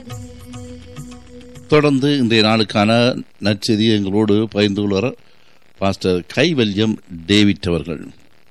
தொடர்ந்து இன்றைய நாளுக்கான நற்செய்தி எங்களோடு பகிர்ந்து கொள்வார் பாஸ்டர் கைவல்யம் டேவிட் அவர்கள்.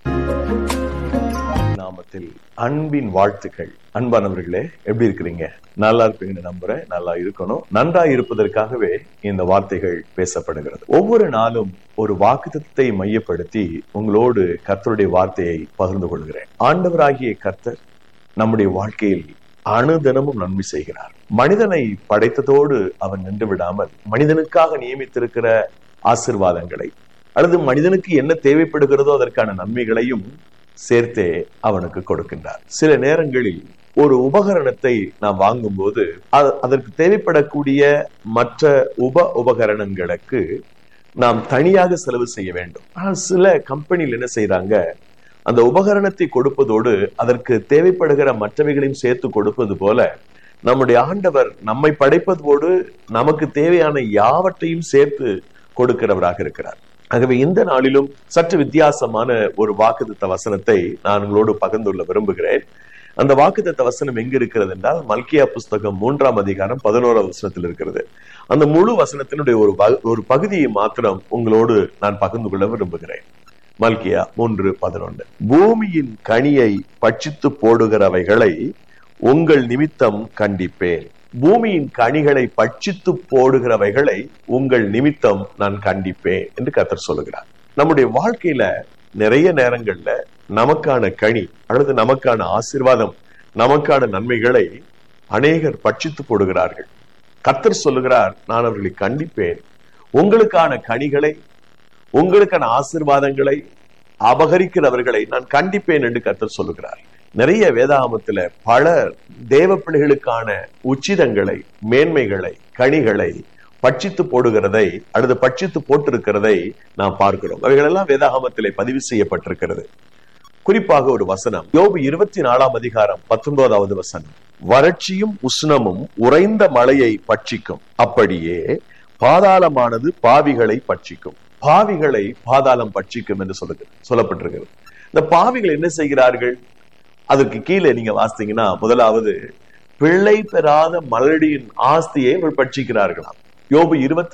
நாமத்தில் அன்பின் வாழ்த்துக்கள். அன்பானவர்களே, எப்படி இருக்கிறீங்க? நல்லா இருப்பீங்கன்னு நம்புறேன். நல்லா இருக்கணும். நன்றா இருப்பதற்காகவே இந்த வார்த்தைகள் பேசப்படுகிறது. ஒவ்வொரு நாளும் ஒரு வாக்குத்தத்தத்தை மையப்படுத்தி உங்களோடு கர்த்தருடைய வார்த்தையை பகிர்ந்து கொள்கிறேன். ஆண்டவராகிய கர்த்தர் நம்முடைய வாழ்க்கையில் அனுதினமும் நன்மை செய்கிறார். மனிதனை படைத்ததோடு அவன் நின்று விடாமல் மனிதனுக்காக நியமித்திருக்கிற ஆசீர்வாதங்களை அல்லது மனிதனுக்கு என்ன தேவைப்படுகிறதோ அதற்கான நன்மைகளையும் சேர்த்தே அவனுக்கு கொடுக்கின்றார். சில நேரங்களில் ஒரு உபகரணத்தை நாம் வாங்கும் போது அதற்கு தேவைப்படக்கூடிய மற்ற உபகரணங்களுக்கு நாம் தனியாக செலவு செய்ய வேண்டும். ஆனால் சில கம்பெனியில் என்ன செய்யறாங்க, அந்த உபகரணத்தை கொடுப்பதோடு அதற்கு தேவைப்படுகிற மற்றவைகளையும் சேர்த்து கொடுப்பது போல நம்முடைய ஆண்டவர் நம்மை படைப்பதோடு நமக்கு தேவையான யாவற்றையும் சேர்த்து கொடுக்கிறவராக இருக்கிறார். ஆகவே இந்த நாளிலும் சற்று வித்தியாசமான ஒரு வாக்குத்தத்த வசனத்தை நான் உங்களோடு பகிர்ந்துள்ள விரும்புகிறேன். அந்த வாக்குத்தத்த வசனம் எங்க இருக்கிறது என்றால் மல்கியா புஸ்தகம் 3ஆம் அதிகாரம் 11ஆவது வசனத்தில் இருக்கிறது. அந்த முழு வசனத்தினுடைய ஒரு பகுதியை மாத்திரம் உங்களோடு நான் பகிர்ந்து கொள்ள விரும்புகிறேன். மல்கியா 3:11. பூமியின் கனியை பட்சித்து போடுகிறவைகளை உங்கள் நிமித்தம் கண்டிப்பேன். பூமியின் கனிகளை பட்சித்து போடுகிறவைகளை உங்கள் நிமித்தம் நான் கண்டிப்பேன் என்று கர்த்தர் சொல்லுகிறார். நம்முடைய வாழ்க்கையில நிறைய நேரங்கள்ல நமக்கான கனி அல்லது நமக்கான ஆசீர்வாதம், நமக்கான நன்மைகளை அநேகர் பட்சித்து போடுகிறார்கள். கர்த்தர் சொல்லுகிறார், நான் அவர்களை கண்டிப்பேன். உங்களுக்கான கனிகளை, உங்களுக்கான ஆசீர்வாதங்களை அபகரிக்கிறவர்களை நான் கண்டிப்பேன் என்று கர்த்தர் சொல்லுகிறார். நிறைய வேதாகமத்துல பல தேவ பிள்ளைகளுக்கான உச்சிதங்களை, மேன்மைகளை, கனிகளை பட்சித்து போடுகிறதை அல்லது பட்சித்து போட்டிருக்கிறதை நாம் பார்க்கிறோம். அவைகளெல்லாம் வேதாகமத்திலே பதிவு செய்யப்பட்டிருக்கிறது. குறிப்பாக ஒரு வசனம், யோபு 24ஆம் அதிகாரம் 19வது வசனம். வறட்சியும் உஷ்ணமும் உறைந்த மழையை பட்சிக்கும், அப்படியே பாதாளமானது பாவிகளை பட்சிக்கும். பாவிகளை பாதாளம் பட்சிக்கும் என்று சொல்லப்பட்டிருக்கிறது. இந்த பாவிகள் என்ன செய்கிறார்கள்? அதற்கு கீழே நீங்க வாசித்தீங்கன்னா, முதலாவது பிள்ளை பெறாத மலடியின் ஆஸ்தியை பட்சிக்கிறார்களாம். யோபு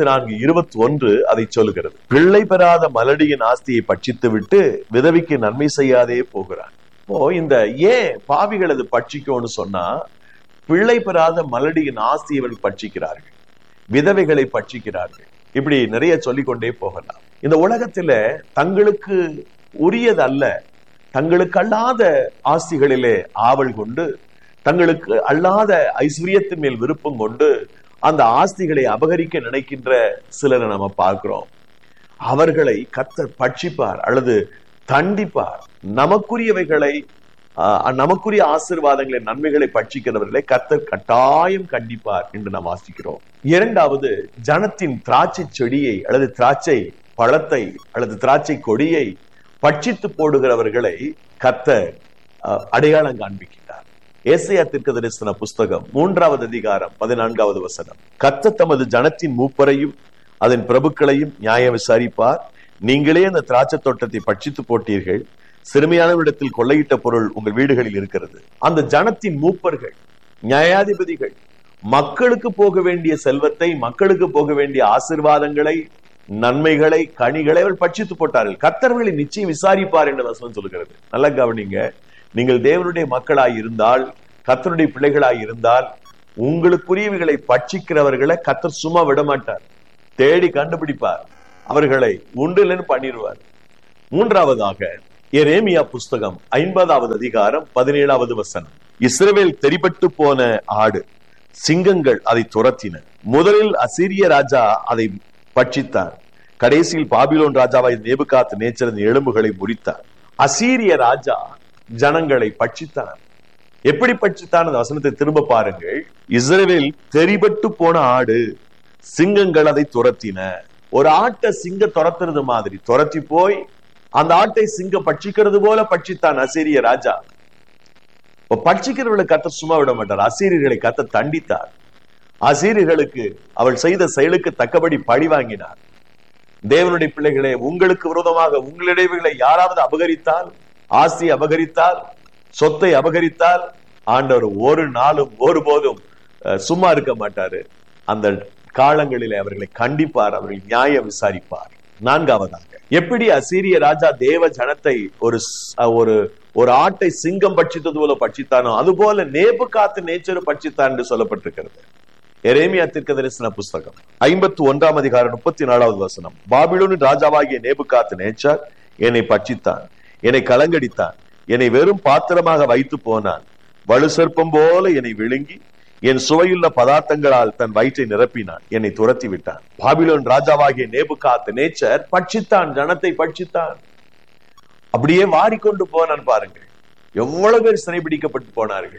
24:21 அதை சொல்லுகிறது. பிள்ளை பெறாத மலடியின் ஆஸ்தியை பட்சித்து விட்டு விதவிக்கு நன்மை செய்யாதே போகிறான். இந்த ஏன் பாவிகள் அது பட்சிக்கும்னு சொன்னா, பிள்ளை பெறாத மலடியின் ஆஸ்தியை பட்சிக்கிறார்கள், விதவைகளை பட்சிக்கிறார்கள். இப்படி நிறைய சொல்லிக்கொண்டே போகலாம். இந்த உலகத்துல தங்களுக்கு உரியது அல்ல, தங்களுக்கு அல்லாத ஆஸ்திகளிலே ஆவல் கொண்டு, தங்களுக்கு அல்லாத ஐஸ்வர்யத்தின் மேல் விருப்பம் கொண்டு அந்த ஆஸ்திகளை அபகரிக்க நினைக்கின்ற சிலரை நம்ம பார்க்கிறோம். அவர்களை கர்த்தர் பட்சிப்பார் அல்லது தண்டிப்பார். நமக்குரியவைகளை, நமக்குரிய ஆசீர்வாதங்களை, நன்மைகளை பட்சிக்கிறவர்களை கர்த்தர் கட்டாயம் கண்டிப்பார் என்று நாம் வாசிக்கிறோம். இரண்டாவது, ஜனத்தின் திராட்சை செடியை அல்லது திராட்சை பழத்தை அல்லது திராட்சை கொடியை பட்சித்து போடுகிறவர்களை கர்த்தர் அடையாளம் காண்பிக்கிறார். ஏசாயா தீர்க்கதரிசன புஸ்தகம் 3ஆவது அதிகாரம் 14வது வசனம். கர்த்தர் தமது ஜனத்தின் மூப்பரையும் அதன் பிரபுக்களையும் நியாயம் விசாரிப்பார். நீங்களே அந்த திராட்சை தோட்டத்தை பட்சித்து போட்டீர்கள், சிறுமையானவரிடத்தில் கொள்ளையிட்ட பொருள் உங்கள் வீடுகளில் இருக்கிறது. அந்த ஜனத்தின் மூப்பர்கள், நியாயாதிபதிகள் மக்களுக்கு போக வேண்டிய செல்வத்தை, மக்களுக்கு போக வேண்டிய ஆசீர்வாதங்களை, நன்மைகளை, கனிகளை அவர் பட்சித்து போட்டார்கள். கர்த்தர்களை நிச்சயம் விசாரிப்பார் என்று வசனம் சொல்கிறது. நல்ல கவனிங்க. நீங்கள் தேவனுடைய மக்களாய் இருந்தால், கர்த்தருடைய பிள்ளைகளாய் இருந்தால், உங்களுக்குரியவைகளை பட்சிக்கிறவர்களை கர்த்தர் சும்மா விட மாட்டார். தேடி கண்டுபிடிப்பார், அவர்களை உண்டிலன்னு பண்ணிடுவார். மூன்றாவதாக எரேமியா புஸ்தகம் 50வது அதிகாரம் 17வது வசனம். இஸ்ரவேல் தெரிபட்டு போன ஆடு, சிங்கங்கள் அதை துரத்தின. முதலில் அசீரிய ராஜா அதை பட்சித்தார், கடைசியில் பாபிலோன் ராஜாவாய் நேபுகாத் நேச்சரின் எலும்புகளை முறித்தார். அசீரிய ராஜா ஜனங்களை பட்சித்தார். எப்படி பட்சித்தான்? அந்த வசனத்தை திரும்ப பாருங்கள். இஸ்ரவேல் தெரிபட்டு போன ஆடு, சிங்கங்கள் அதை துரத்தின. ஒரு ஆட்டை சிங்க துரத்துறது மாதிரி துரத்தி போய் அந்த ஆட்டை சிங்க பட்சிக்கிறது போல பட்சித்தான் அசீரிய ராஜா. பட்சிக்கிறவர்களை கர்த்தர் சும்மா விட மாட்டார். அசீரியர்களை கர்த்தர் தண்டித்தார். அசீரியர்களுக்கு அவள் செய்த செயலுக்கு தக்கபடி பழி வாங்கினார். தேவனுடைய பிள்ளைகளே, உங்களுக்கு விரோதமாக உங்களுடையவைகளை யாராவது அபகரித்தால், ஆஸ்தி அபகரித்தால், சொத்தை அபகரித்தால், ஆண்டவர் ஒரு நாளும் ஒருபோதும் சும்மா இருக்க மாட்டாரு. அந்த காலங்களிலே அவர்களை கண்டிப்பார், அவர்கள் நியாயம் விசாரிப்பார். நான்காவதாக, எப்படி அசீரிய ராஜா தேவ ஜனத்தை ஒரு ஆட்டை சிங்கம் பட்சித்தது போல பட்சித்தானோ அதுபோல நேபுகாத்நேச்சர் பட்சித்தான் என்று சொல்லப்பட்டிருக்கிறது. எரேமியா தீர்க்கதரிசன புஸ்தகம் 51 அதிகாரம் 34வது வசனம். பாபிலோனின் ராஜாவாகிய நேபுகாத்நேச்சர் என்னை பட்சித்தான், என்னை கலங்கடித்தான், என்னை வெறும் பாத்திரமாக வைத்து போனான். வலு சர்ப்பம் போல என்னை விழுங்கி என் சுவையுள்ள பதார்த்தங்களால் தன் வயிற்றை நிரப்பினான், என்னை துரத்தி விட்டான். பாபிலோன் ராஜாவாகிய நேபுகாத்நேச்சர் பட்சித்தான், ஜனத்தை பட்சித்தான், அப்படியே வாரிக்கொண்டு போனான். பாருங்கள், எவ்வளவு பேர் சிறைபிடிக்கப்பட்டு போனார்கள்.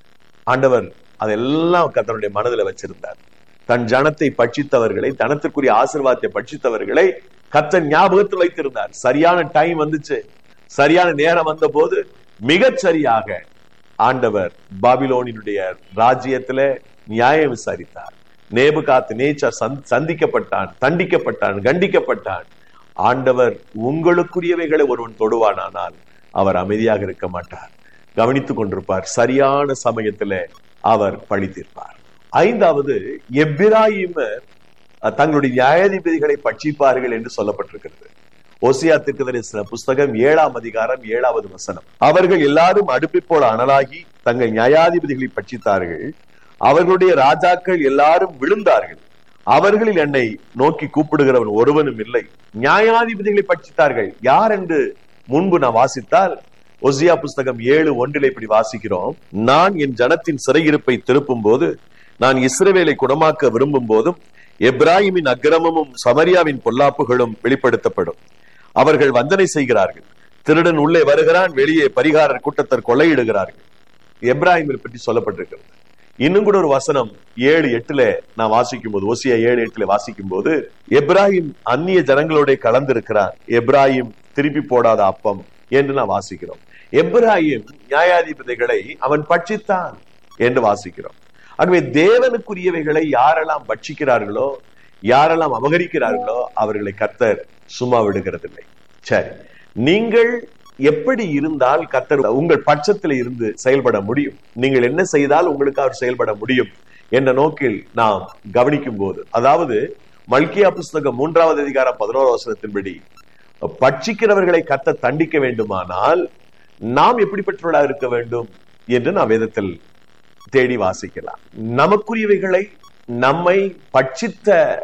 ஆண்டவர் அதெல்லாம் கர்த்தருடைய மனதில் வச்சிருந்தார். தன் ஜனத்தை பட்சித்தவர்களை, தனத்திற்குரிய ஆசீர்வாதத்தை பட்சித்தவர்களை கர்த்தர் ஞாபகத்தில் வைத்திருந்தார். சரியான டைம் வந்துச்சு, சரியான நேரம் வந்த போது மிகச் சரியாக ஆண்டவர் பாபிலோனினுடைய ராஜ்யத்துல நியாயம் விசாரித்தார். நேபுகாத்நேச்சர் சந்திக்கப்பட்டான், தண்டிக்கப்பட்டான், கண்டிக்கப்பட்டான். ஆண்டவர் உங்களுக்குரியவைகளை ஒருவன் தொடுவானானால் அவர் அமைதியாக இருக்க மாட்டார், கவனித்துக் கொண்டிருப்பார். சரியான சமயத்துல அவர் பழி தீர்ப்பார். ஐந்தாவது, எப்பிராயீமர் தங்களுடைய நியாயாதிபதிகளை பட்சிப்பார்கள் என்று சொல்லப்பட்டிருக்கிறது. ஓசியா தீர்க்கதரிசன புஸ்தகம் 7 அதிகாரம் 7வது வசனம். அவர்கள் எல்லாரும் அடுப்பை போல அனலாகி தங்கள் நியாயாதிபதிகளை பட்சித்தார்கள், அவர்களுடைய ராஜாக்கள் எல்லாரும் விழுந்தார்கள், அவர்களில் என்னை நோக்கி கூப்பிடுகிறவன் ஒருவனும் இல்லை. நியாயாதிபதிகளை பட்சித்தார்கள். யார் என்று முன்பு நான் வாசித்தால் ஓசியா புஸ்தகம் 7:1 இப்படி வாசிக்கிறோம். நான் என் ஜனத்தின் சிறையிருப்பை திருப்பும் போது, நான் இஸ்ரவேலை குணமாக்க விரும்பும் போதும் எப்ராஹிமின் அக்கிரமமும் சமரியாவின் பொல்லாப்புகளும் வெளிப்படுத்தப்படும். அவர்கள் வஞ்சனை செய்கிறார்கள், திருடன் உள்ளே வருகிறான், வெளியே பரிகாரர் கூட்டத்தர் கொள்ளையிடுகிறார்கள். எப்ராஹிமை பற்றி சொல்லப்பட்டிருக்கிறது. இன்னும் கூட ஒரு வசனம் 7:8 நான் வாசிக்கும் போது, ஓசியா 7:8 வாசிக்கும் போது, எப்ராஹிம் அந்நிய ஜனங்களோட கலந்திருக்கிறார், எப்ராஹிம் திருப்பி போடாத அப்பம் என்று நான் வாசிக்கிறோம். எப்ராஹிம் நியாயாதிபதிகளை அவன் பட்சித்தான் என்று வாசிக்கிறோம். ஆகவே தேவனுக்குரியவைகளை யாரெல்லாம் பட்சிக்கிறார்களோ, யாரெல்லாம் அபகரிக்கிறார்களோ அவர்களை கர்த்தர் சும்மா விடுகிறதில்லை. சரி, நீங்கள் எப்படி இருந்தால் கர்த்தர் உங்கள் பட்சத்தில் இருந்து செயல்பட முடியும், நீங்கள் என்ன செய்தால் உங்களுக்கு அவர் செயல்பட முடியும் என்ற நோக்கில் நாம் கவனிக்கும் போது, அதாவது மல்கியா புஸ்தகம் 3வது அதிகாரம் 11வது வசனத்தின்படி பட்சிக்கிறவர்களை கர்த்தர் தண்டிக்க வேண்டுமானால் நாம் எப்படிப்பட்டவர்களாக இருக்க வேண்டும் என்று நாம் வேதத்தில் தேடி வாசிக்கலாம். நமக்குரியவைகளை, நம்மை பட்சித்த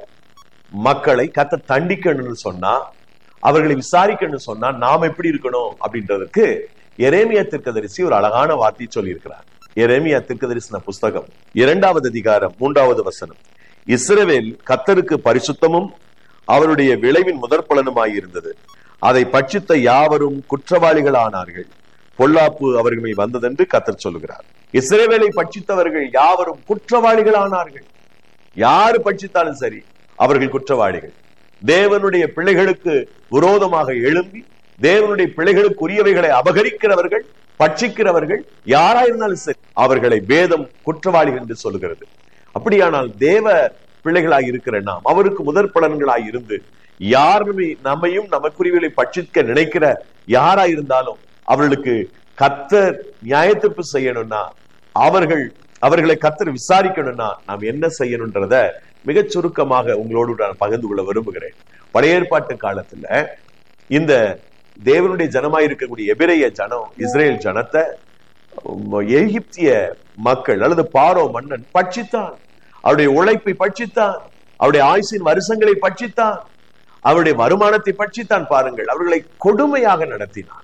மக்களை கர்த்தர் தண்டிக்கணும்னு சொன்னா, அவர்களை விசாரிக்கணும்னு சொன்னா நாம் எப்படி இருக்கணும் அப்படின்றதுக்கு எரேமியா தீர்க்கதரிசி ஒரு அழகான வார்த்தை சொல்லி இருக்கிறார். எரேமியா தீர்க்கதரிசன புஸ்தகம் 2வது அதிகாரம் 3வது வசனம். இஸ்ரவேல் கர்த்தருக்கு பரிசுத்தமும் அவருடைய விளைவின் முதற் பலனுமாயிருந்தது, அதை பட்சித்த யாவரும் குற்றவாளிகள் ஆனார்கள், பொல்லாப்பு அவர்கள் மேல் வந்ததென்று கர்த்தர் சொல்லுகிறார். இஸ்ரவேலை பட்சித்தவர்கள் யாவரும் குற்றவாளிகள் ஆனார்கள். யாரு பட்சித்தாலும் சரி அவர்கள் குற்றவாளிகள். தேவனுடைய பிள்ளைகளுக்கு விரோதமாக எழும்பி தேவனுடைய பிள்ளைகளுக்கு உரியவைகளை அபகரிக்கிறவர்கள், பட்சிக்கிறவர்கள் யாராயிருந்தாலும் சரி அவர்களை வேதம் குற்றவாளிகள் என்று சொல்லுகிறது. அப்படியானால் தேவ பிள்ளைகளாய் இருக்கிற நாம் அவருக்கு முதற் பலன்களாய் இருந்து யாருமே நம்மையும் நமக்குரியவைகளை பட்சிக்க நினைக்கிற யாராயிருந்தாலும் அவர்களுக்கு கர்த்தர் நியாயத்தீர்ப்பு செய்யணும்னா, அவர்களை கர்த்தர் விசாரிக்கணும்னா நாம் என்ன செய்யணும்ன்றத மிகச் சுருக்கமாக உங்களோடு நான் பகிர்ந்து கொள்ள விரும்புகிறேன். பழைய ஏற்பாட்டு காலத்துல இந்த தேவனுடைய ஜனமாய் இருக்கக்கூடிய எபிரேய ஜனம், இஸ்ரேல் ஜனத்தை எகிப்திய மக்கள் அல்லது பார்வோ மன்னன் பட்சித்தான், அவருடைய உழைப்பை பட்சித்தான், அவருடைய ஆயுசின் வருஷங்களை பட்சித்தான், அவருடைய வருமானத்தை பட்சித்தான். பாருங்கள், அவர்களை கொடுமையாக நடத்தினான்.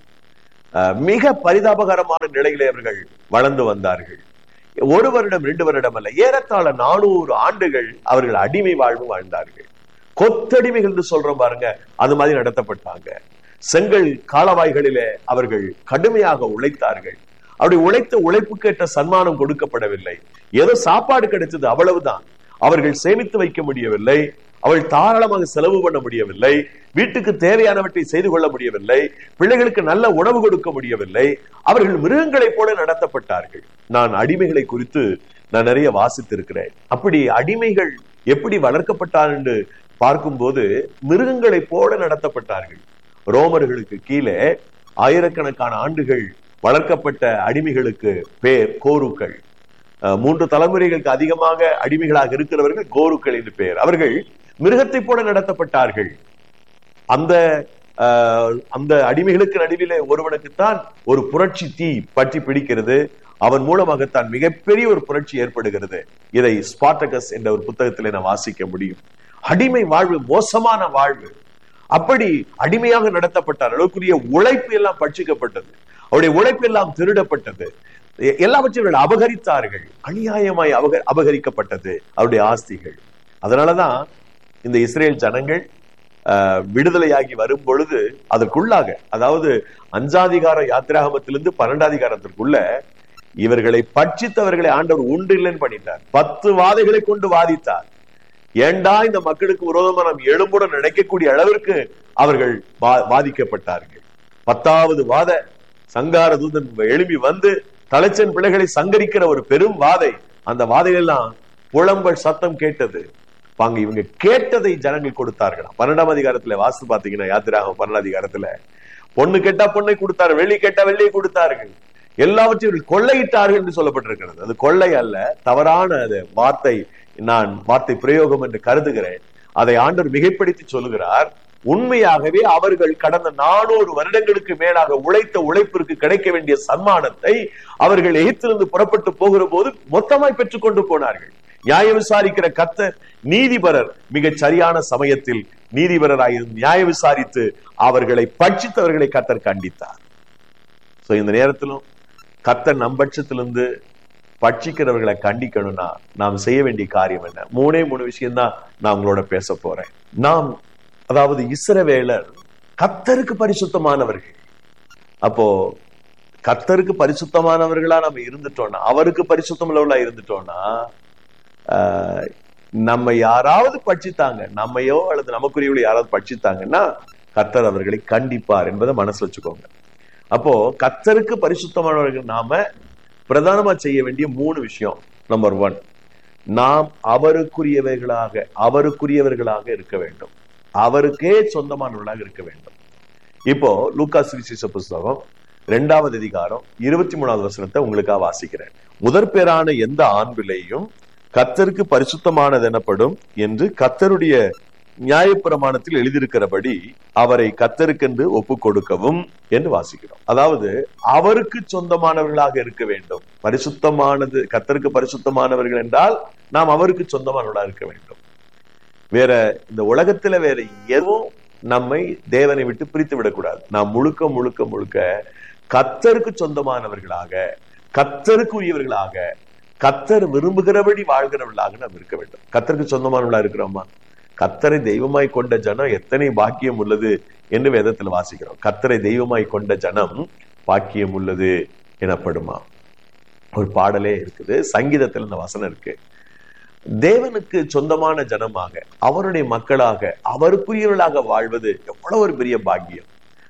மிக பரிதாபகரமான நிலையிலே அவர்கள் வளர்ந்து வந்தார்கள். 1 வருடம் 2 வருடம் அல்ல, ஏறத்தாழ 400 ஆண்டுகள் அவர்கள் அடிமை வாழ்வு வாழ்ந்தார்கள். கொத்தடிமைகள் என்று சொல்றோம் பாருங்க, அது மாதிரி நடத்தப்பட்டாங்க. செங்கல் காலவாய்களிலே அவர்கள் கடுமையாக உழைத்தார்கள். அவருடைய உழைத்த உழைப்புக்கு ஏற்ற சன்மானம் கொடுக்கப்படவில்லை. ஏதோ சாப்பாடு கிடைச்சது, அவ்வளவுதான். அவர்கள் சேமித்து வைக்க முடியவில்லை, அவள் தாராளமாக செலவு பண்ண முடியவில்லை, வீட்டுக்கு தேவையானவற்றை செய்து கொள்ள முடியவில்லை, பிள்ளைகளுக்கு நல்ல உணவு கொடுக்க முடியவில்லை. அவர்கள் மிருகங்களைப் போல நடத்தப்பட்டார்கள். நான் அடிமைகளை குறித்து நான் நிறைய வாசித்திருக்கிறேன். அப்படி அடிமைகள் எப்படி வளர்க்கப்பட்டார் என்று பார்க்கும்போது மிருகங்களைப் போல நடத்தப்பட்டார்கள். ரோமர்களுக்கு கீழே ஆயிரக்கணக்கான ஆண்டுகள் வளர்க்கப்பட்ட அடிமைகளுக்கு பேர் கோருக்கள். 3 தலைமுறைகளுக்கு அதிகமாக அடிமைகளாக இருக்கிறவர்கள் கோருக்கள் என்று பெயர். அவர்கள் மிருகத்தை போல நடத்தப்பட்டார்கள். அந்த அந்த அடிமைகளுக்கு நடுவிலே ஒருவனுக்குத்தான் ஒரு புரட்சி தீ பற்றி பிடிக்கிறது. அவன் மூலமாகத்தான் மிகப்பெரிய ஒரு புரட்சி ஏற்படுகிறது. இதை ஸ்பார்டகஸ் என்ற ஒரு புத்தகத்திலே நான் வாசிக்க முடியும். அடிமை வாழ்வு மோசமான வாழ்வு. அப்படி அடிமையாக நடத்தப்பட்டார். அளவுக்குரிய உழைப்பு எல்லாம் பட்சிக்கப்பட்டது. அவருடைய உழைப்பு எல்லாம் திருடப்பட்டது. எல்லாவற்றையும் அபகரித்தார்கள். அநியாயமாய் அபகரிக்கப்பட்டது அவருடைய ஆஸ்திகள். அதனாலதான் இந்த இஸ்ரேல் ஜனங்கள் விடுதலையாகி வரும் பொழுது அதற்குள்ளாக, அதாவது 5ஆம் யாத்திராகமத்திலிருந்து 12ஆம் இவர்களை பட்சித்தவர்களை ஆண்டவர் உண்டு இல்லைன்னு பண்ணிட்டார். 10 வாதைகளை கொண்டு வாதித்தார். ஏண்டா இந்த மக்களுக்கு விரோதமா நாம் எழும்புடன் நினைக்கக்கூடிய அளவிற்கு அவர்கள் வாதிக்கப்பட்டார்கள். 10வது வாத சங்கார தூதன் எழுப்பி வந்து தலைச்சன் பிள்ளைகளை சங்கரிக்கிற ஒரு பெரும் வாதை. அந்த வாதையெல்லாம் புலம்பல் சத்தம் கேட்டது. வாங்க, இவங்க கேட்டதை ஜனங்கள் கொடுத்தார்களாம். 12ஆம் வாசித்து பாத்தீங்கன்னா, யாத்திராகம் 12ஆம் பொண்ணு கேட்டா பொண்ணை கொடுத்தார்கள், வெள்ளி கேட்டா வெள்ளியை கொடுத்தார்கள், எல்லாவற்றையும் கொள்ளையிட்டார்கள் என்று சொல்லப்பட்டிருக்கிறது. அது கொள்ளை அல்ல, தவறான அது வார்த்தை பிரயோகம் என்று கருதுகிறேன். அதை ஆண்டவர் மிகைப்படுத்தி சொல்லுகிறார். உண்மையாகவே அவர்கள் கடந்த 400 வருடங்களுக்கு மேலாக உழைத்த உழைப்பிற்கு கிடைக்க வேண்டிய சன்மானத்தை அவர்கள் எகிப்திலிருந்து புறப்பட்டு போகிற போது மொத்தமாய் பெற்றுக் கொண்டு போனார்கள். நியாயம் விசாரிக்கிற கர்த்தர் நீதிபரர் மிகச் சரியான சமயத்தில் நீதிபரராயிருந்து நியாயம் விசாரித்து அவர்களை பட்சித்தவர்களை கர்த்தர் கண்டித்தார். இந்த நேரத்திலும் கர்த்தர் நம் பட்சத்திலிருந்து பட்சிக்கிறவர்களை கண்டிக்கணும்னா நாம் செய்ய வேண்டிய காரியம் என்ன? 3 விஷயம் தான் நான் உங்களோட பேச போறேன். அதாவது இஸ்ரவேலர் கர்த்தருக்கு பரிசுத்தமானவர்கள். அப்போ கர்த்தருக்கு பரிசுத்தமானவர்களா நம்ம இருந்துட்டோம்னா, அவருக்கு பரிசுத்தம் உள்ளவர்களா இருந்துட்டோம்னா, நம்ம யாராவது பட்சித்தாங்க, நம்மையோ அல்லது நமக்குரியவளை யாராவது பட்சித்தாங்கன்னா கர்த்தர் அவர்களை கண்டிப்பார் என்பதை மனசு வச்சுக்கோங்க. அப்போ கர்த்தருக்கு பரிசுத்தமானவர்கள் நாம பிரதானமா செய்ய வேண்டிய 3 விஷயம். நம்பர் 1, நாம் அவருக்குரியவர்களாக இருக்க வேண்டும். அவருக்கே சொந்தமானவர்களாக இருக்க வேண்டும். இப்போ லூக்கா சுவிசேஷ புஸ்தகம் 2ஆம் அதிகாரம் 23ஆவது வசனத்தை உங்களுக்காக வாசிக்கிறேன். முதற் பேரான எந்த ஆண் பிள்ளையும் கர்த்தருக்கு பரிசுத்தமானது எனப்படும் என்று கர்த்தருடைய நியாயப்பிரமாணத்தில் எழுதியிருக்கிறபடி அவரை கர்த்தருக்கென்று ஒப்பு கொடுக்கவும் என்று வாசிக்கிறோம். அதாவது அவருக்கு சொந்தமானவர்களாக இருக்க வேண்டும். பரிசுத்தமானது, கர்த்தருக்கு பரிசுத்தமானவர்கள் என்றால் நாம் அவருக்கு சொந்தமானவர்களாக இருக்க வேண்டும். வேற இந்த உலகத்துல வேற எதுவும் நம்மை தேவனை விட்டு பிரித்து விடக்கூடாது. நாம் முழுக்க முழுக்க முழுக்க கர்த்தருக்கு சொந்தமானவர்களாக, கர்த்தருக்கு உரியவர்களாக, கர்த்தர் விரும்புகிறபடி வாழ்கிறவர்களாக நாம் இருக்க வேண்டும். கர்த்தருக்கு சொந்தமானவர்களா இருக்கிறோமா? கர்த்தரை தெய்வமாய் கொண்ட ஜனம் எத்தனை பாக்கியம் உள்ளது என்று வேதத்தில் வாசிக்கிறோம். கர்த்தரை தெய்வமாய் கொண்ட ஜனம் பாக்கியம் உள்ளது எனப்படுமா? ஒரு பாடலே இருக்குது, சங்கீதத்தில் இந்த வசனம் இருக்கு. தேவனுக்கு சொந்தமான ஜனமாக, அவருடைய மக்களாக, அவருக்குரியவர்களாக வாழ்வது எவ்வளவு ஒரு பெரிய பாக்கியம்.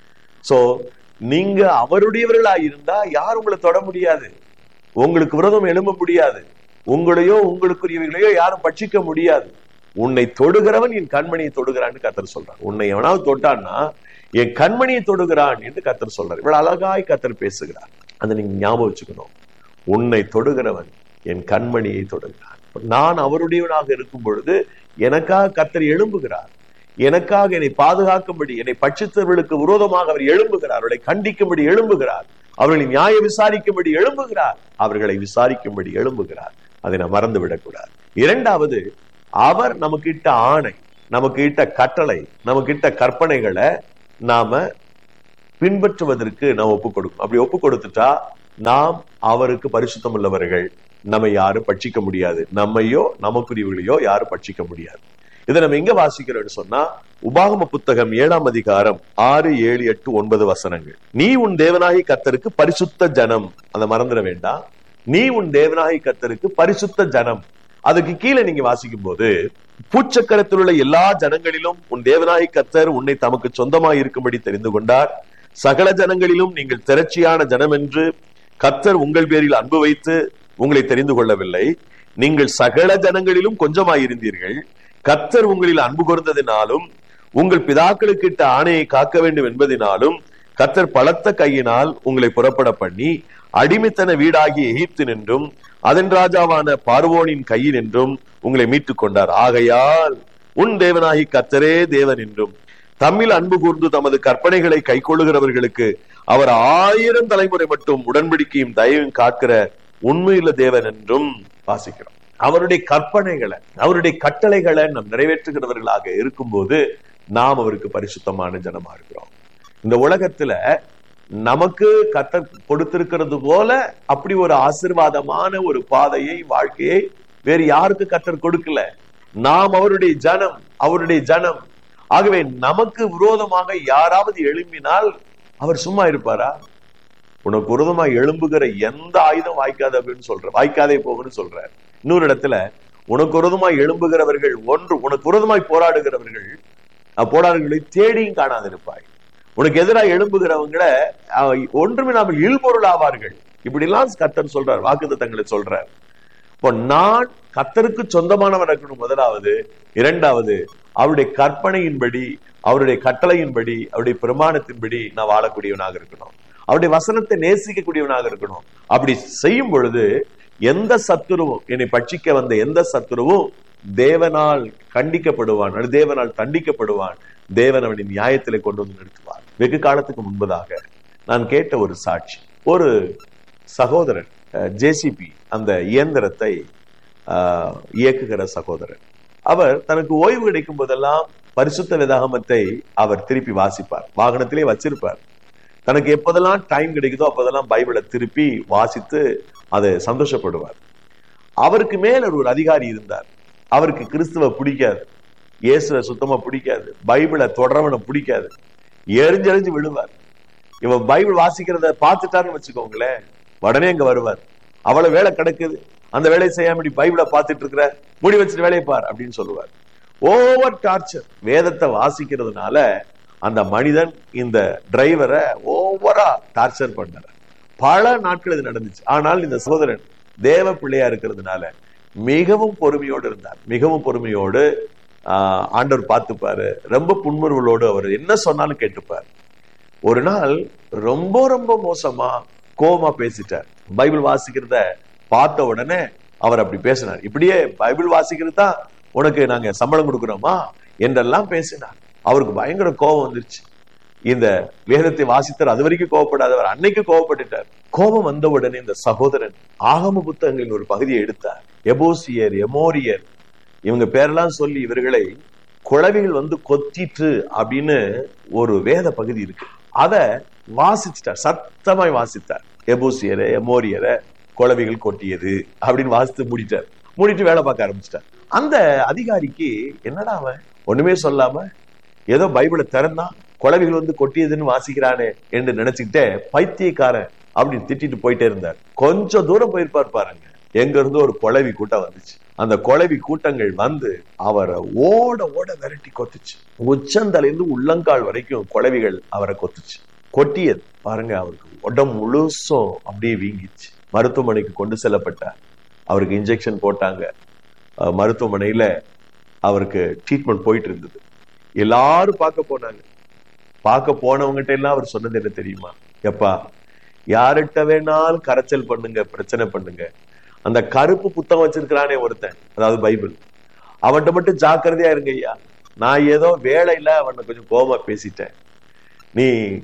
சோ நீங்க அவருடையவர்களா இருந்தா யார் உங்களை தொட முடியாது, உங்களுக்கு விரோதம் எழும்ப முடியாது, உங்களையோ உங்களுக்குரியவர்களையோ யாரும் பட்சிக்க முடியாது. உன்னை தொடுகிறவன் என் கண்மணியை தொடுகிறான்னு கர்த்தர் சொல்றார். உன்னை எவனாவது தொட்டான்னா என் கண்மணியை தொடுகிறான் என்று கர்த்தர் சொல்றார். இவ்வளவு அழகாய் கர்த்தர் பேசுகிறார். அதை நீங்க ஞாபகம் வச்சுக்கணும். உன்னை தொடுகிறவன் என் கண்மணியை தொடுகிறான். நான் அவருடையவனாக இருக்கும் பொழுது எனக்காக கர்த்தர் எழும்புகிறார். எனக்காக என்னை பாதுகாக்கும்படி, என்னை பட்சித்தவர்களுக்கு விரோதமாக அவர் எழும்புகிறார். அவர்களை கண்டிக்கும்படி எழும்புகிறார். அவர்களை நியாய விசாரிக்கும்படி எழும்புகிறார். அவர்களை விசாரிக்கும்படி எழும்புகிறார். அதை நான் மறந்து விடக்கூடாது. 2வது, அவர் நமக்கு இட்ட ஆணை, நமக்கு இட்ட கட்டளை, நமக்கு இட்ட கற்பனைகளை நாம பின்பற்றுவதற்கு நாம் ஒப்பு கொடுக்கணும். அப்படி ஒப்பு கொடுத்துட்டா நாம் அவருக்கு பரிசுத்தம் உள்ளவர்கள். நம்ம யாரும் பட்சிக்க முடியாது. நம்மையோ நமக்குரியவர்களையோ யாரும் பட்சிக்க முடியாது. இதை நம்ம எங்க வாசிக்கிறோம்னு சொன்னா, உபாகம புத்தகம் 7ஆம் அதிகாரம் 6, 7, 8, 9 வசனங்கள். நீ உன் தேவனாகி கர்த்தருக்கு பரிசுத்த ஜனம். அதை மறந்துட வேண்டாம். நீ உன் தேவனாகி கர்த்தருக்கு பரிசுத்த ஜனம். அதுக்கு கீழே நீங்க வாசிக்கும் போது, பூச்சக்கரத்தில் உள்ள எல்லா ஜனங்களிலும் உன் தேவனாகி கர்த்தர் உன்னை தமக்கு சொந்தமாய் இருக்கும்படி தெரிந்து கொண்டார். சகல ஜனங்களிலும் நீங்கள் திரட்சியான ஜனம் என்று கர்த்தர் உங்கள் பேரில் அன்பு வைத்து உங்களை தெரிந்து கொள்ளவில்லை. நீங்கள் சகல ஜனங்களிலும் கொஞ்சமாயிருந்தீர்கள். கர்த்தர் உங்களில் அன்பு கூர்ந்ததினாலும் உங்கள் பிதாக்களுக்கு இட்ட ஆணையை காக்க வேண்டும் என்பதினாலும் கர்த்தர் பலத்த கையினால் உங்களை புறப்பட பண்ணி அடிமைத்தன வீடாகிய எகிப்து நின்றும் அதன் ராஜாவான பார்வோனின் கையில் என்றும் உங்களை மீட்டுக் கொண்டார். ஆகையால் உன் தேவனாகி கர்த்தரே தேவன் என்றும் தம்மில் அன்பு கூர்ந்து தமது கற்பனைகளை கைக்கொள்ளுகிறவர்களுக்கு அவர் 1000 தலைமுறை மட்டும் உடன்படிக்கையும் தயவும் காக்கிற உண்மையுள்ள தேவன் என்றும் வாசிக்கிறோம். அவருடைய கற்பனைகளை, அவருடைய கட்டளைகளை நாம் நிறைவேற்றுகிறவர்களாக இருக்கும்போது நாம் அவருக்கு பரிசுத்தமான ஜனமா இருக்கிறோம். இந்த உலகத்துல நமக்கு கர்த்தர் கொடுத்திருக்கிறது போல அப்படி ஒரு ஆசீர்வாதமான ஒரு பாதையை, வாழ்க்கையை வேறு யாருக்கு கர்த்தர் கொடுக்கல. நாம் அவருடைய ஜனம், அவருடைய ஜனம். ஆகவே நமக்கு விரோதமாக யாராவது எழும்பினால் அவர் சும்மா இருப்பாரா? உனக்கு விரோதமாக எழும்புகிற எந்த ஆயுதம் வாய்க்காது அப்படின்னு சொல்ற, வாய்க்காதே போகுன்னு சொல்றார். இன்னொரு இடத்துல உனக்கு விரோதமாய் எழும்புகிறவர்கள் ஒன்று, உனக்கு விரோதமாய் போராடுகளை தேடியும் காணாதிருப்பாய். உனக்கு எதிராக எழும்புகிறவங்களை ஒன்றுமில்லாமல் இல்பொருள் ஆவார்கள். இப்படி எல்லாம் கர்த்தர் சொல்றார், வாக்குத்தத்தங்களை சொல்றார். இப்போ நான் கர்த்தருக்கு சொந்தமானவர் இருக்கணும் முதலாவது. இரண்டாவது, அவருடைய கற்பனையின்படி, அவருடைய கட்டளையின்படி, அவருடைய பிரமாணத்தின்படி நான் வாழக்கூடியவனாக இருக்கணும். அவருடைய வசனத்தை நேசிக்கக்கூடியவனாக இருக்கணும். அப்படி செய்யும் பொழுது எந்த சத்துருவும், என்னை பட்சிக்க வந்த எந்த சத்துருவும் தேவனால் கண்டிக்கப்படுவான், தேவனால் தண்டிக்கப்படுவான். தேவன் அவனின் நியாயத்திலே கொண்டு வந்து நிறுத்துவார். வெகு காலத்துக்கு முன்பதாக நான் கேட்ட ஒரு சாட்சி. ஒரு சகோதரன் ஜேசிபி அந்த இயந்திரத்தை இயக்குகிற சகோதரன், அவர் தனக்கு ஓய்வு கிடைக்கும் போதெல்லாம் பரிசுத்த வேதாகமத்தை அவர் திருப்பி வாசிப்பார். வாகனத்திலே வச்சிருப்பார். தனக்கு எப்போதெல்லாம் டைம் கிடைக்குதோ அப்போதெல்லாம் பைபிளை திருப்பி வாசித்து அதை சந்தோஷப்படுவார். அவருக்கு மேல ஒரு அதிகாரி இருந்தார். அவருக்கு கிறிஸ்துவ பிடிக்காது, இயேசுவை சுத்தமா பிடிக்காது, பைபிளை தொடரவனை பிடிக்காது. எரிஞ்செறிஞ்சு விழுவார். இவன் பைபிள் வாசிக்கிறத பார்த்துட்டாருன்னு வச்சுக்கோங்களேன், உடனே அங்க வருவார். அவ்வளவு வேலை கிடக்குது, அந்த வேலையை செய்யாம பைபிளை பார்த்துட்டு இருக்கிற, முடி வச்சுட்டு வேலையை பார் அப்படின்னு சொல்லுவார். Over torture. வேதத்தை வாசிக்கிறதுனால அந்த மனிதன் இந்த டிரைவரை ஓவரா டார்ச்சர் பண்ணார். பல நாட்கள் இது நடந்துச்சு. ஆனால் இந்த சகோதரன் தேவ பிள்ளையா இருக்கிறதுனால மிகவும் பொறுமையோடு இருந்தார். மிகவும் பொறுமையோடு ஆண்டவர் பார்த்துப்பாரு. ரொம்ப புன்முறுவலோடு அவர் என்ன சொன்னாலும் கேட்டுப்பார். ஒரு நாள் ரொம்ப ரொம்ப மோசமா கோவமா பேசிட்டார். பைபிள் வாசிக்கிறத பார்த்த உடனே அவர் அப்படி பேசினார். இப்படியே பைபிள் வாசிக்கிறது தான் உனக்கு நாங்க சம்பளம் கொடுக்கிறோமா என்றெல்லாம் பேசினார். அவருக்கு பயங்கர கோபம் வந்துருச்சு. இந்த வேதத்தை வாசித்தார், அது வரைக்கும் கோவப்படாதவர் அன்னைக்கு கோவப்பட்டுட்டார். கோபம் வந்த உடனே இந்த சகோதரன் ஆகம புத்தகங்களின் ஒரு பகுதியை எடுத்தார். எபூசியர், எமோரியர், இவங்க பேரெல்லாம் சொல்லி இவர்களை குளவிகள் வந்து கொத்திட்டு அப்படின்னு ஒரு வேத பகுதி இருக்கு. அத வாசிச்சிட்டார், சத்தமாய் வாசித்தார். எபூசியரை, எமோரியரை குளவிகள் கொட்டியது அப்படின்னு வாசித்து மூடிட்டார். மூடிட்டு வேலை பார்க்க ஆரம்பிச்சிட்டார். அந்த அதிகாரிக்கு என்னடா அவன் ஒண்ணுமே சொல்லாம ஏதோ பைபிளை திறந்தா குளவிகள் வந்து கொட்டியதுன்னு வாசிக்கிறானே என்று நினைச்சுக்கிட்டே பைத்தியக்காரன் அப்படின்னு திட்டிட்டு போயிட்டே இருந்தார். கொஞ்சம் தூரம் போயிருப்பார் பாருங்க, எங்க இருந்து ஒரு குளவி கூட்டம் வந்துச்சு. அந்த குளவி கூட்டங்கள் வந்து அவரை ஓட ஓட விரட்டி கொத்துச்சு. உச்சந்தலைந்து உள்ளங்கால் வரைக்கும் குளவிகள் அவரை கொத்துச்சு. கொட்டியது பாருங்க, அவருக்கு உடம்பு முழுசும் அப்படியே வீங்கிச்சு. மருத்துவமனைக்கு கொண்டு செல்லப்பட்டார். அவருக்கு இன்ஜெக்ஷன் போட்டாங்க. மருத்துவமனையில அவருக்கு ட்ரீட்மெண்ட் போயிட்டு இருந்தது. எல்லாரும் பார்க்க போனாங்க. பார்க்க போனவங்ககிட்ட எல்லாம் அவர் சொன்னது என்ன தெரியுமா? எப்பா, யார்கிட்ட வேணாலும் கரைச்சல் பண்ணுங்க, பிரச்சனை பண்ணுங்க, அந்த கருப்பு புத்தகம் வச்சிருக்கிறானே ஒருத்தன், அதாவது பைபிள், அவன்கிட்ட மட்டும் ஜாக்கிரதையா இருங்க ஐயா. நான் ஏதோ வேலையில அவனை கொஞ்சம் கோபமா பேசிட்டேன், நீ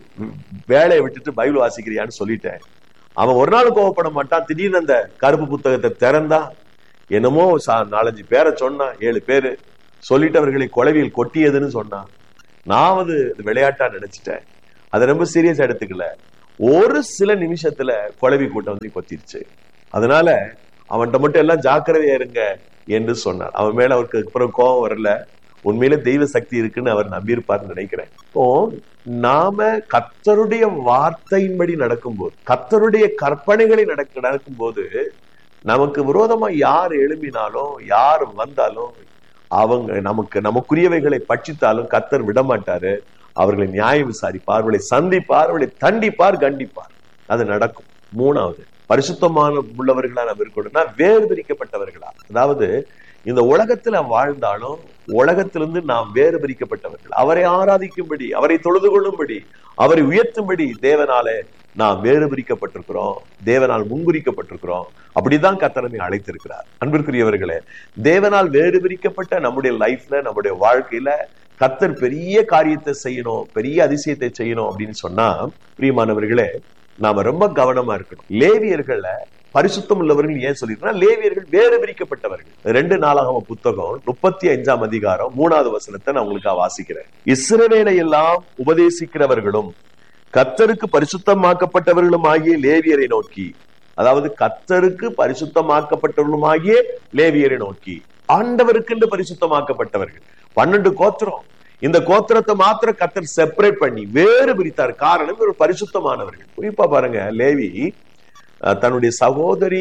வேலையை விட்டுட்டு பைபிள் வாசிக்கிறியான்னு சொல்லிட்டேன். அவன் ஒரு நாள் கோவப்பட மாட்டான். திடீர்னு அந்த கருப்பு புத்தகத்தை திறந்தா என்னமோ 4-5 பேரை சொன்னான், 7 பேரு சொல்லிட்டு அவர்களை குளவியில் கொட்டியதுன்னு சொன்னான். நான் அது விளையாட்டா நினைச்சிட்டேன், அதை ரொம்ப சீரியஸா எடுத்துக்கல. ஒரு சில நிமிஷத்துல குளவி கூட்டம் வந்து கொத்திருச்சு. அதனால அவன்கிட்ட மட்டும் எல்லாம் ஜாக்கிரதையா இருங்க என்று சொன்னார். அவன் மேல அவருக்கு அப்புறம் கோபம் வரல. உண்மையில தெய்வ சக்தி இருக்குன்னு அவர் நம்பியிருப்பார்னு நினைக்கிறேன். இப்போ நாம கர்த்தருடைய வார்த்தையின்படி நடக்கும்போது, கர்த்தருடைய கற்பனைகளை நடக்கும்போது, நமக்கு விரோதமா யார் எழும்பினாலும் யார் வந்தாலும் அவங்க நமக்குரியவைகளை பட்சித்தாலும் கர்த்தர் விடமாட்டாரு. அவர்களை நியாயம் விசாரிப்பார், அவர்களை சந்திப்பார், அவர்களை தண்டிப்பார், கண்டிப்பார். அது நடக்கும். 3வது, பரிசுத்தமான உள்ளவர்களா நாம் இருக்கணும்னா வேறு பிரிக்கப்பட்டவர்களா. அதாவது இந்த உலகத்துல வாழ்ந்தாலும் உலகத்திலிருந்து நாம் வேறு பிரிக்கப்பட்டவர்கள். அவரை ஆராதிக்கும்படி, அவரை தொழுது கொள்ளும்படி, அவரை உயர்த்தும்படி தேவனாலே நாம் வேறு பிரிக்கப்பட்டிருக்கிறோம், தேவனால் முன்குறிக்கப்பட்டிருக்கிறோம். அப்படிதான் கர்த்தர் நம்மை அழைத்திருக்கிறார். அன்பிற்குரியவர்களே, தேவனால் வேறு பிரிக்கப்பட்ட நம்முடைய லைஃப்ல, நம்முடைய வாழ்க்கையில கர்த்தர் பெரிய காரியத்தை செய்யணும், பெரிய அதிசயத்தை செய்யணும் அப்படின்னு சொன்னா, பிரியமானவர்களே, நாம ரொம்ப கவனமா இருக்கணும். லேவியர்களை பரிசுத்தம் உள்ளவர்கள் ஏன் சொல்லிருக்கா? லேவியர்கள் வேறு பிரிக்கப்பட்டவர்கள். 2 நாளாகமம் புத்தகம் 35ஆம் அதிகாரம் 3வது வசனத்தை நான் உங்களுக்கு வாசிக்கிறேன். இஸ்ரவேலை எல்லாம் உபதேசிக்கிறவர்களும் கர்த்தருக்கு பரிசுத்தமாக்கப்பட்டவர்களும் ஆகிய லேவியரை நோக்கி, அதாவது கர்த்தருக்கு பரிசுத்தமாக்கப்பட்டவர்களும் ஆகிய லேவியரை நோக்கி, ஆண்டவருக்கு என்று பரிசுத்தமாக்கப்பட்டவர்கள் 12 கோத்திரம். இந்த கோத்திரத்தை மாத்திரம் கர்த்தர் செப்பரேட் பண்ணி வேறு பிரித்தார். காரணம், ஒரு பரிசுத்தமானவர்கள். குறிப்பா பாருங்க, லேவி தன்னுடைய சகோதரி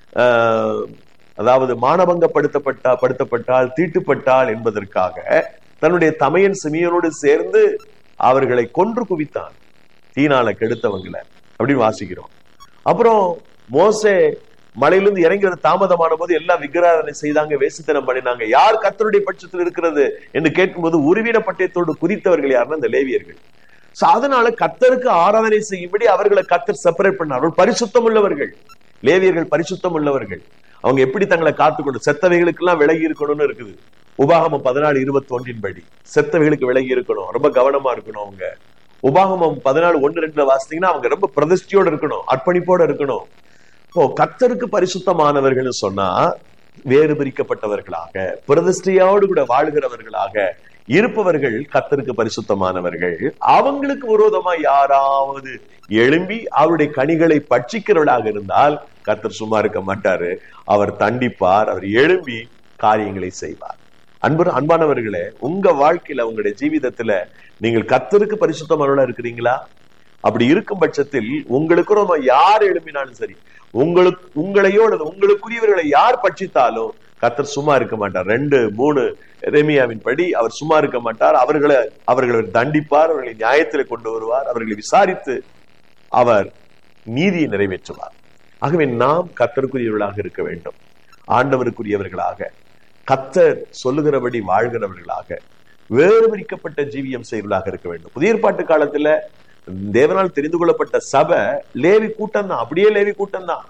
அதாவது மானபங்கப்படுத்தப்பட்டால் தீட்டுப்பட்டாள் என்பதற்காக தன்னுடைய தமையன் சிமியோனோடு சேர்ந்து அவர்களை கொன்று குவித்தான், தீனால கெடுத்தவங்களை அப்படின்னு வாசிக்கிறோம். அப்புறம் மோசே மலையிலிருந்து இறங்கி வர தாமதமான போது எல்லாம் விக்கிராதனை செய்தாங்க, வேசித்தனம் பண்ணினாங்க. யார் கர்த்தருடைய பட்சத்தில் இருக்கிறது என்று கேட்கும்போது உருவின பட்டயத்தோடு குதித்தவர்கள் யாருன்னா இந்த லேவியர்கள். அதனால கர்த்தருக்கு ஆராதனை செய்யும்படி அவர்களை கர்த்தர் செப்பரேட் பண்ணார்கள். பரிசுத்தம் உள்ளவர்கள் லேவியர்கள், பரிசுத்தம் உள்ளவர்கள். அவங்க எப்படி தங்களை காத்துக்கொண்டு, செத்தவைகளுக்கு எல்லாம் விலகி இருக்கணும்னு இருக்குது. உபாகமம் 14:21 படி செத்தவைகளுக்கு விலகி இருக்கணும், ரொம்ப கவனமா இருக்கணும். அவங்க உபாகமம் 14:1-2 வாசித்தீங்கன்னா அவங்க ரொம்ப பிரதிஷ்டையோட இருக்கணும், அர்ப்பணிப்போட இருக்கணும். இப்போ கர்த்தருக்கு பரிசுத்தமானவர்கள் சொன்னா வேறு பிரிக்கப்பட்டவர்களாக, பிரதிஷ்டையோடு கூட வாழ்கிறவர்களாக இருப்பவர்கள் கர்த்தருக்கு பரிசுத்தமானவர்கள். அவங்களுக்கு விரோதமா யாராவது எழும்பி அவருடைய கனிகளை பட்சிக்கிறவர்களாக இருந்தால் கர்த்தர் சும்மா இருக்க மாட்டாரு, அவர் தண்டிப்பார், அவர் எழும்பி காரியங்களை செய்வார். அன்பானவர்களே, உங்க வாழ்க்கையில, உங்களுடைய ஜீவிதத்துல நீங்கள் கர்த்தருக்கு பரிசுத்தமானவர்களா இருக்கிறீங்களா? அப்படி இருக்கும் பட்சத்தில் உங்களுக்கு ரொம்ப யார் எழுப்பினாலும் சரி, உங்களையோ அல்லது உங்களுக்குரியவர்களை யார் பட்சித்தாலும் கர்த்தர் சும்மா இருக்க மாட்டார். 2:3 எரேமியாவின் படி அவர் சும்மா இருக்க மாட்டார். அவர்களை தண்டிப்பார், அவர்களை நியாயத்தில் கொண்டு வருவார், அவர்களை விசாரித்து அவர் நீதியை நிறைவேற்றுவார். ஆகவே நாம் கர்த்தருக்குரியவர்களாக இருக்க வேண்டும், ஆண்டவருக்குரியவர்களாக, கர்த்தர் சொல்லுகிறபடி வாழ்கிறவர்களாக, வேறு பிரிக்கப்பட்ட ஜீவியம் செய்வர்களாக இருக்க வேண்டும். புதிய ஏற்பாட்டு காலத்துல தேவனால் தெரிந்து கொள்ளப்பட்ட சபை லேவி கூட்டம் தான், அப்படியே லேவி கூட்டம் தான்.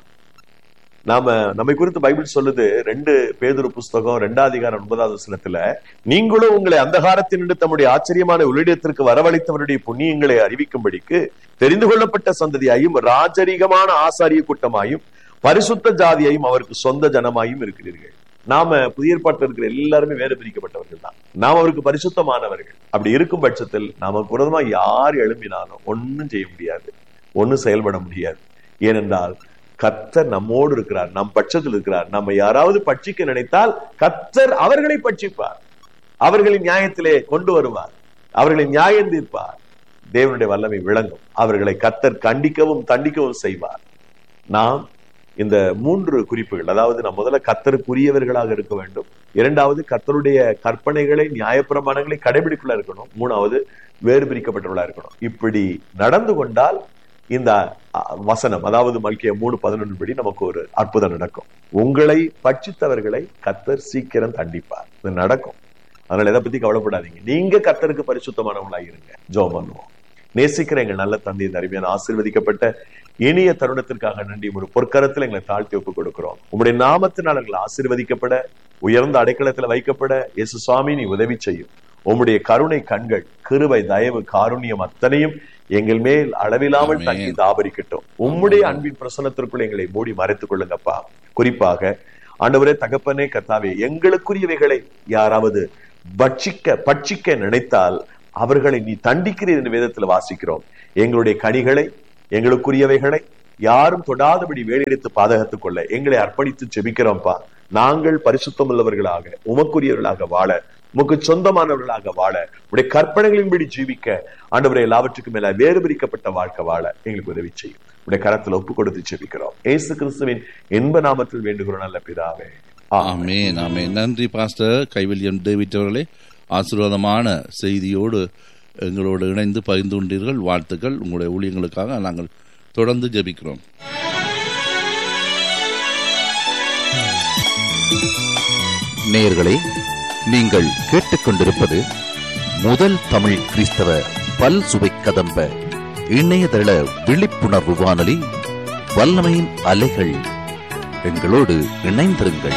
நம்மை குறித்து பைபிள் சொல்லுது, 2 பேதுரு புஸ்தகம் 2ஆம் அதிகாரம் 9வது வசனத்துல, நீங்களும் உங்களை அந்தகாரத்தினின்று தம்முடைய ஆச்சரியமான ஒளியிடத்திற்கு வரவழைத்தவருடைய புண்ணியங்களை அறிவிக்கும்படிக்கு தெரிந்து கொள்ளப்பட்ட சந்ததியாயும் ராஜரீகமான ஆசாரிய கூட்டமாயும் பரிசுத்த ஜாதியாயும் அவருக்கு சொந்த ஜனமாயும் இருக்கிறீர்கள். நாம புதிய ஏற்பாட்டில் இருக்கிற எல்லாருமே வேறு பிரிக்கப்பட்டவர்கள் தான். நாம் அவருக்கு பரிசுத்தமானவர்கள். அப்படி இருக்கும் பட்சத்தில் நமக்கு விரோதமா யார் எழும்பினாலும் ஒன்னும் செய்ய முடியாது, ஒன்னும் செயல்பட முடியாது. ஏனென்றால் கர்த்தர் நம்மோடு இருக்கிறார், நம் பட்சத்தில் இருக்கிறார். நம்ம யாராவது பட்சிக்க நினைத்தால் கர்த்தர் அவர்களை பட்சிப்பார், அவர்களின் நியாயத்திலே கொண்டு வருவார், அவர்களை நியாயம் தீர்ப்பார். தேவனுடைய வல்லமை விளங்கும். அவர்களை கர்த்தர் கண்டிக்கவும் தண்டிக்கவும் செய்வார். நாம் இந்த 3 குறிப்புகள், அதாவது நாம் முதல்ல கர்த்தருக்குரியவர்களாக இருக்க வேண்டும், 2வது கர்த்தருடைய கற்பனைகளை நியாயப்பிரமாணங்களை கடைபிடிக்குள்ள இருக்கணும், 3வது வேறு பிரிக்கப்பட்டவர்களா இருக்கணும். இப்படி நடந்து கொண்டால் இந்த வசனம், அதாவது மல்கியா 3:11 படி நமக்கு ஒரு அற்புதம் நடக்கும். உங்களை பட்சித்தவர்களை கர்த்தர் சீக்கிரம் தண்டிப்பார். இது நடக்கும். அதனால எதை பத்தி கவலைப்படாதீங்க. நீங்க கர்த்தருக்கு பரிசுத்தமானவங்களா இருங்க. ஜெபம் பண்ணுவோம். நேசிக்கிற எங்கள் நல்ல தந்தை, இந்த அருமையான ஆசீர்வதிக்கப்பட்ட இனிய தருணத்திற்காக நன்றி. ஒரு பொற்கரத்தில் எங்களை தாழ்த்தி ஒப்புக் கொடுக்கிறோம். உங்களுடைய நாமத்தினால் எங்களை ஆசீர்வதிக்கப்பட, உயர்ந்த அடைக்கலத்துல வைக்கப்பட இயேசு சுவாமி நீ உதவி செய்யும். உம்முடைய கருணை கண்கள், கிருபை, தயவு, காருண்யம் அத்தனையும் எங்கள் மேல் அளவில்லாமல் தங்கி தாபரிக்கட்டும். உம்முடைய அன்பின் பிரசன்னத்திற்குள் எங்களை மூடி மறைத்துக் கொள்ளுங்கப்பா. குறிப்பாக ஆண்டவரே, தகப்பனே, கர்த்தாவே, எங்களுக்குரியவைகளை யாராவது பட்சிக்க நினைத்தால் அவர்களை நீ தண்டிக்கிறீர் என்று வேதத்துல வாசிக்கிறோம். எங்களுடைய கனிகளை, எங்களுக்குரியவைகளை யாரும் தொடாதபடி வேலையெடுத்து பாதுகாத்துக் கொள்ள எங்களை அர்ப்பணித்து செபிக்கிறோம்ப்பா. நாங்கள் பரிசுத்தம் உள்ளவர்களாக, உமக்குரியவர்களாக வாழ, உமக்கு சொந்தமானவர்களாக வாழ, உடைய கற்பனைகளின்படி ஜீவிக்க, ஆண்டவரே, எல்லாவற்றுக்கும் மேல வேறு பிரிக்கப்பட்ட வாழ்க்கை வாழ எங்களுக்கு உதவி செய்யும். உடைய கரத்துல ஒப்பு கொடுத்து செபிக்கிறோம். இயேசு கிறிஸ்துவின் இன்ப நாமத்தில் வேண்டுகிறோம் நல்ல பிதாவே, ஆமென். ஆமென். நன்றி பாஸ்டர் கைவல்யம் டேவிட் அவர்களே. ஆசீர்வாதமான செய்தியோடு எங்களோடு இணைந்து பகிர்ந்து கொண்டீர்கள். வாழ்த்துக்கள். உங்களுடைய ஊழியங்களுக்காக நாங்கள் தொடர்ந்து ஜெபிக்கிறோம். நேயர்களே, நீங்கள் கேட்டுக்கொண்டிருப்பது முதல் தமிழ் கிறிஸ்தவ பல் சுவை கதம்ப இணையதள விழிப்புணர்வு வானொலி வல்லமையின் அலைகள். எங்களோடு இணைந்திருங்கள்.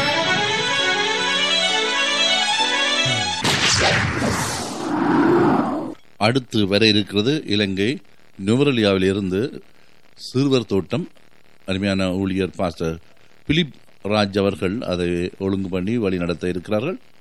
அடுத்து வர இருக்கிறது இலங்கை நுவரெலியாவில் இருந்து சிறுவர் தோட்டம். அருமையான ஊழியர் பாஸ்டர் பிலிப் ராஜ் அவர்கள் அதை ஒழுங்கு பண்ணி வழி நடத்த இருக்கிறார்கள்.